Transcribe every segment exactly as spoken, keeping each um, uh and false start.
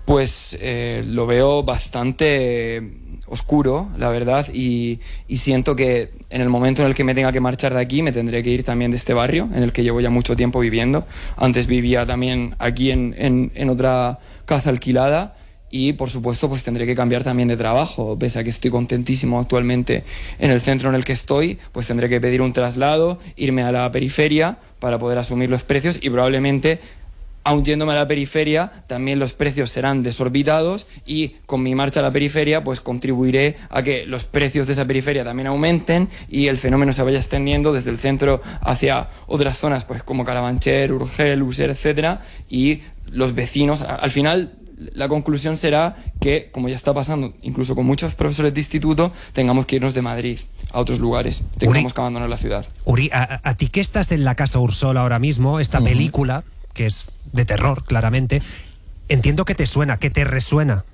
Pues eh, lo veo bastante oscuro, la verdad, y, y siento que en el momento en el que me tenga que marchar de aquí me tendré que ir también de este barrio en el que llevo ya mucho tiempo viviendo. Antes vivía también aquí en, en, en otra casa alquilada y por supuesto pues tendré que cambiar también de trabajo. Pese a que estoy contentísimo actualmente en el centro en el que estoy, pues tendré que pedir un traslado, irme a la periferia para poder asumir los precios y probablemente, aun yéndome a la periferia, también los precios serán desorbitados y con mi marcha a la periferia pues contribuiré a que los precios de esa periferia también aumenten y el fenómeno se vaya extendiendo desde el centro hacia otras zonas pues como Carabanchel, Urgel, User, etcétera, y los vecinos, al final la conclusión será que, como ya está pasando incluso con muchos profesores de instituto, tengamos que irnos de Madrid a otros lugares, tengamos Uri, que abandonar la ciudad. Uri, a, a ti que estás en la Casa Úrsula ahora mismo, esta uh-huh. película que es de terror, claramente, entiendo que te suena, que te resuena.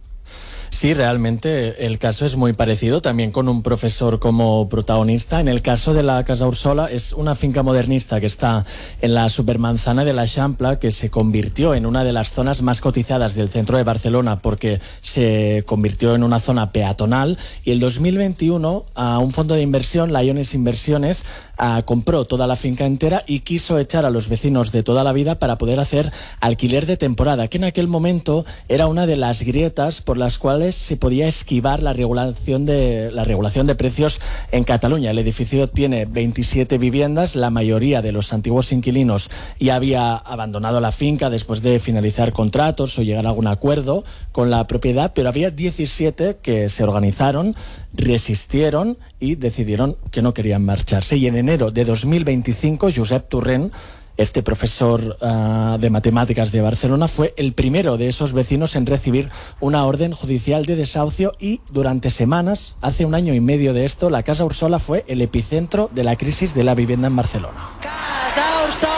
Sí, realmente el caso es muy parecido, también con un profesor como protagonista. En el caso de la Casa Úrsula es una finca modernista que está en la supermanzana de l'Eixample, que se convirtió en una de las zonas más cotizadas del centro de Barcelona porque se convirtió en una zona peatonal, y el dos mil veintiuno a un fondo de inversión, Liones Inversiones, a, compró toda la finca entera y quiso echar a los vecinos de toda la vida para poder hacer alquiler de temporada, que en aquel momento era una de las grietas por las cuales se podía esquivar la regulación de la regulación de precios en Cataluña. El edificio tiene veintisiete viviendas, la mayoría de los antiguos inquilinos ya había abandonado la finca después de finalizar contratos o llegar a algún acuerdo con la propiedad, pero había diecisiete que se organizaron, resistieron y decidieron que no querían marcharse. Y en enero de dos mil veinticinco, Josep Torrent, este profesor uh, de matemáticas de Barcelona, fue el primero de esos vecinos en recibir una orden judicial de desahucio, y durante semanas, hace un año y medio de esto, la Casa Úrsula fue el epicentro de la crisis de la vivienda en Barcelona. Casa Úrsula.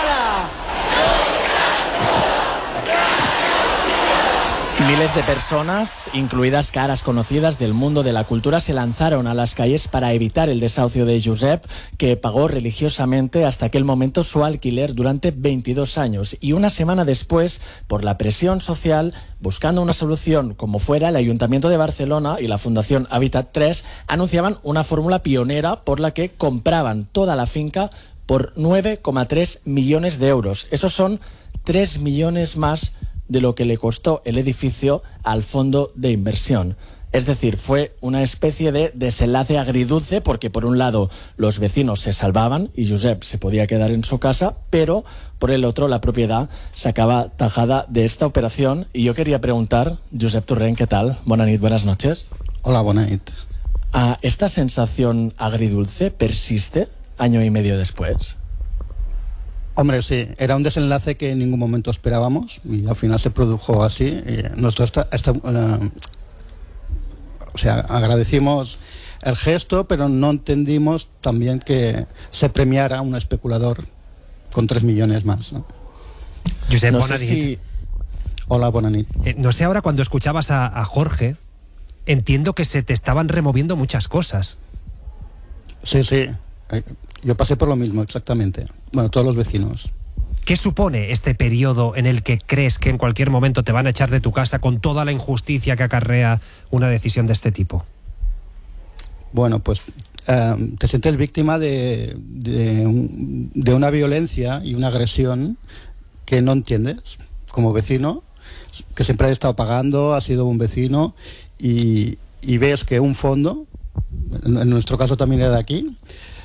Miles de personas, incluidas caras conocidas del mundo de la cultura, se lanzaron a las calles para evitar el desahucio de Josep, que pagó religiosamente hasta aquel momento su alquiler durante veintidós años. Y una semana después, por la presión social, buscando una solución como fuera, el Ayuntamiento de Barcelona y la Fundación Habitat tres anunciaban una fórmula pionera por la que compraban toda la finca por nueve coma tres millones de euros. Esos son tres millones más de lo que le costó el edificio al fondo de inversión. Es decir, fue una especie de desenlace agridulce porque por un lado los vecinos se salvaban y Josep se podía quedar en su casa, pero por el otro la propiedad sacaba tajada de esta operación. Y yo quería preguntar, Josep Torrent, ¿qué tal? Buenas noches, buenas noches. Hola, buenas noches. Ah, ¿esta sensación agridulce persiste año y medio después? Hombre, sí, era un desenlace que en ningún momento esperábamos y al final se produjo así. Y nosotros esta, esta, uh, o sea, agradecimos el gesto, pero no entendimos también que se premiara a un especulador con tres millones más, ¿no? Josep, no buenas sé si... Hola, buenas noches. Eh, no sé, ahora cuando escuchabas a, a Jorge, entiendo que se te estaban removiendo muchas cosas. Sí, sí. Yo pasé por lo mismo, exactamente. Bueno, todos los vecinos. ¿Qué supone este periodo en el que crees que en cualquier momento te van a echar de tu casa con toda la injusticia que acarrea una decisión de este tipo? Bueno, pues eh, te sientes víctima de, de, un, de una violencia y una agresión que no entiendes como vecino, que siempre has estado pagando, has sido un vecino y, y ves que un fondo, en, en nuestro caso también era de aquí,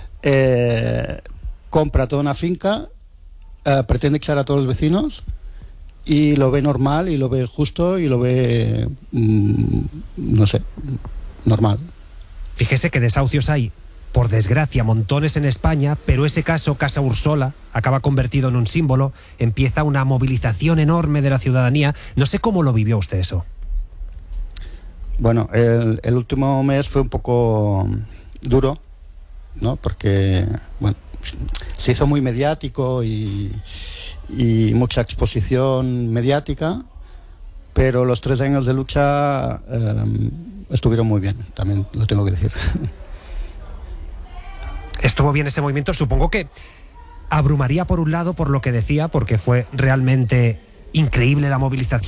Eh, compra toda una finca, eh, pretende echar a todos los vecinos y lo ve normal y lo ve justo y lo ve mmm, no sé, normal. Fíjese que desahucios hay, por desgracia, montones en España, pero ese caso, Casa Úrsula, acaba convertido en un símbolo, empieza una movilización enorme de la ciudadanía. No sé cómo lo vivió usted eso. Bueno, el, el último mes fue un poco duro, ¿no? Porque bueno, se hizo muy mediático y, y mucha exposición mediática, pero los tres años de lucha eh, estuvieron muy bien, también lo tengo que decir. Estuvo bien ese movimiento, supongo que abrumaría por un lado por lo que decía, porque fue realmente increíble la movilización